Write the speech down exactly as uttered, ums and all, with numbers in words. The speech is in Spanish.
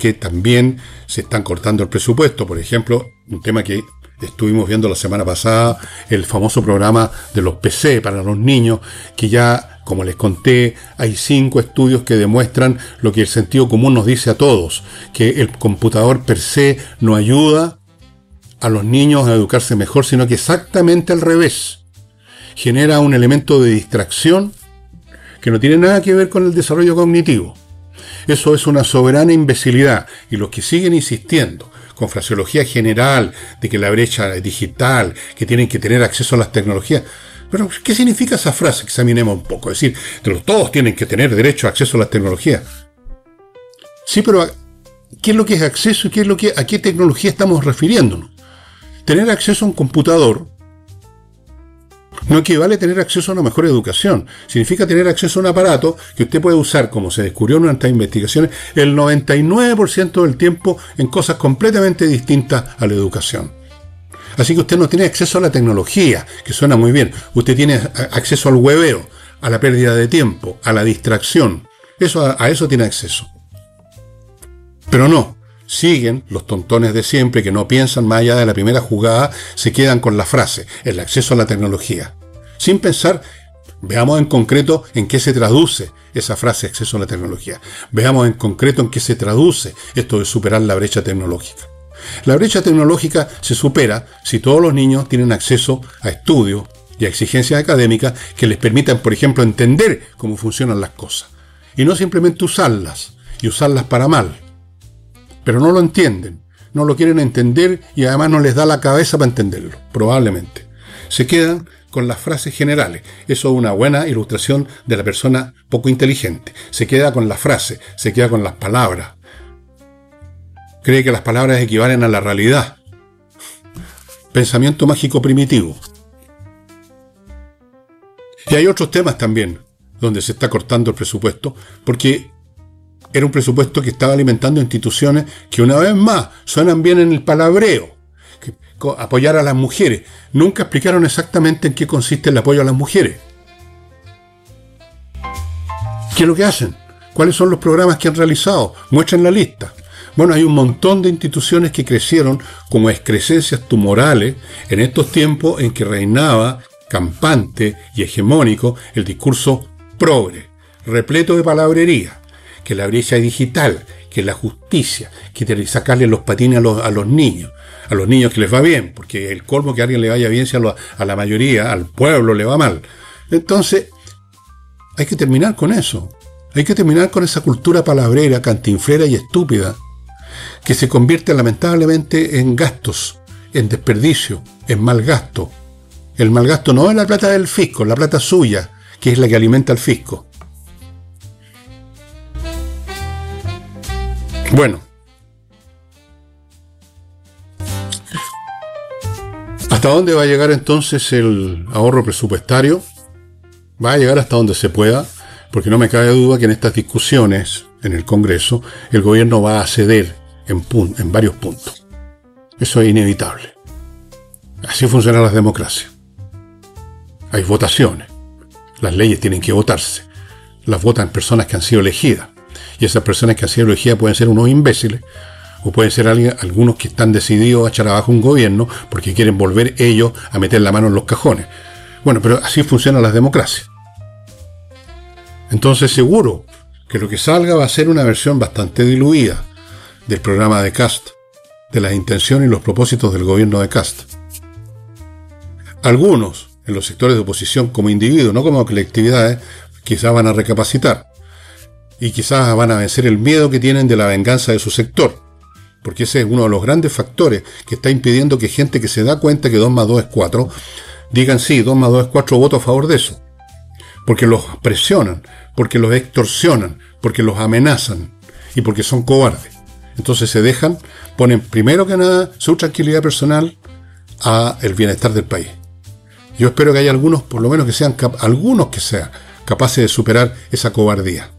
porque también se están cortando el presupuesto. Por ejemplo, un tema que estuvimos viendo la semana pasada, el famoso programa de los P C para los niños, que ya, como les conté, hay cinco estudios que demuestran lo que el sentido común nos dice a todos, que el computador per se no ayuda a los niños a educarse mejor, sino que exactamente al revés. Genera un elemento de distracción que no tiene nada que ver con el desarrollo cognitivo. Eso es una soberana imbecilidad, y los que siguen insistiendo con fraseología general de que la brecha digital, que tienen que tener acceso a las tecnologías. Pero, ¿qué significa esa frase? Examinemos un poco. Es decir, todos tienen que tener derecho a acceso a las tecnologías. Sí, pero ¿qué es lo que es acceso y qué es lo que, a qué tecnología estamos refiriéndonos? Tener acceso a un computador no equivale a tener acceso a una mejor educación. Significa tener acceso a un aparato que usted puede usar, como se descubrió en nuestras investigaciones, el noventa y nueve por ciento del tiempo en cosas completamente distintas a la educación. Así que usted no tiene acceso a la tecnología, que suena muy bien. Usted tiene acceso al hueveo, a la pérdida de tiempo, a la distracción. Eso, a, a eso tiene acceso. Pero no. Siguen los tontones de siempre que no piensan más allá de la primera jugada, se quedan con la frase, el acceso a la tecnología. Sin pensar, veamos en concreto en qué se traduce esa frase, acceso a la tecnología. Veamos en concreto en qué se traduce esto de superar la brecha tecnológica. La brecha tecnológica se supera si todos los niños tienen acceso a estudios y a exigencias académicas que les permitan, por ejemplo, entender cómo funcionan las cosas. Y no simplemente usarlas, y usarlas para mal. Pero no lo entienden, no lo quieren entender y además no les da la cabeza para entenderlo, probablemente. Se quedan con las frases generales. Eso es una buena ilustración de la persona poco inteligente. Se queda con la frase, se queda con las palabras. Cree que las palabras equivalen a la realidad. Pensamiento mágico primitivo. Y hay otros temas también donde se está cortando el presupuesto, porque era un presupuesto que estaba alimentando instituciones que, una vez más, suenan bien en el palabreo. Que, apoyar a las mujeres. Nunca explicaron exactamente en qué consiste el apoyo a las mujeres. ¿Qué es lo que hacen? ¿Cuáles son los programas que han realizado? Muestren la lista. Bueno, hay un montón de instituciones que crecieron como excrescencias tumorales en estos tiempos en que reinaba campante y hegemónico el discurso progre, repleto de palabrería. Que la brecha digital, que la justicia, que sacarle los patines a los, a los niños, a los niños que les va bien, porque el colmo que a alguien le vaya bien si a, lo, a la mayoría, al pueblo le va mal. Entonces, hay que terminar con eso. Hay que terminar con esa cultura palabrera, cantinflera y estúpida, que se convierte lamentablemente en gastos, en desperdicio, en mal gasto. El mal gasto no es la plata del fisco, la plata suya, que es la que alimenta al fisco. Bueno, ¿hasta dónde va a llegar entonces el ahorro presupuestario? Va a llegar hasta donde se pueda, porque no me cabe duda que en estas discusiones en el Congreso el gobierno va a ceder en, pun- en varios puntos. Eso es inevitable. Así funcionan las democracias. Hay votaciones. Las leyes tienen que votarse. Las votan personas que han sido elegidas. Y esas personas que han sido elegidas pueden ser unos imbéciles, o pueden ser alguien, algunos que están decididos a echar abajo un gobierno porque quieren volver ellos a meter la mano en los cajones. Bueno, pero así funcionan las democracias. Entonces seguro que lo que salga va a ser una versión bastante diluida del programa de Kast, de las intenciones y los propósitos del gobierno de Kast. Algunos, en los sectores de oposición como individuos, no como colectividades, quizás van a recapacitar. Y quizás van a vencer el miedo que tienen de la venganza de su sector. Porque ese es uno de los grandes factores que está impidiendo que gente que se da cuenta que dos más dos es cuatro, digan sí, dos más dos es cuatro, voto a favor de eso. Porque los presionan, porque los extorsionan, porque los amenazan y porque son cobardes. Entonces se dejan, ponen primero que nada su tranquilidad personal a el bienestar del país. Yo espero que haya algunos, por lo menos que sean, cap- algunos que sean capaces de superar esa cobardía.